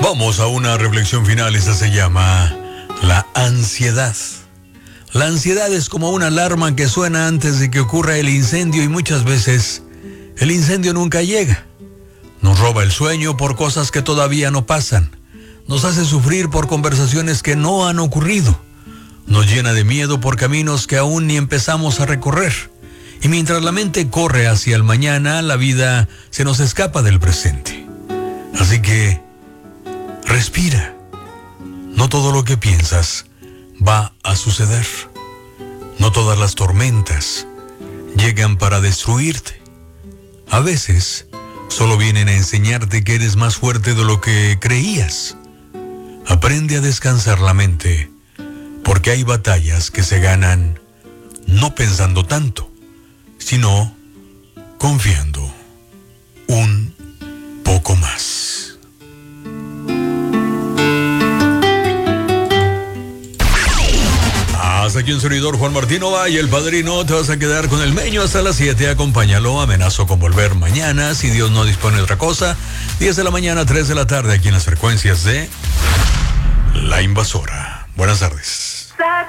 Vamos a una reflexión final. Esta se llama la ansiedad. La ansiedad es como una alarma que suena antes de que ocurra el incendio y muchas veces el incendio nunca llega. Nos roba el sueño por cosas que todavía no pasan. Nos hace sufrir por conversaciones que no han ocurrido. Nos llena de miedo por caminos que aún ni empezamos a recorrer. Y mientras la mente corre hacia el mañana, la vida se nos escapa del presente. Así que, respira. No todo lo que piensas va a suceder. No todas las tormentas llegan para destruirte. A veces, solo vienen a enseñarte que eres más fuerte de lo que creías. Aprende a descansar la mente, porque hay batallas que se ganan no pensando tanto, sino confiando un poco más. Hasta aquí un servidor, Juan Martín Ova, y el padrino. Te vas a quedar con el Meño hasta las 7. Acompáñalo. Amenazo con volver mañana, si Dios no dispone de otra cosa. 10 de la mañana, 3 de la tarde, aquí en las frecuencias de La Invasora. Buenas tardes.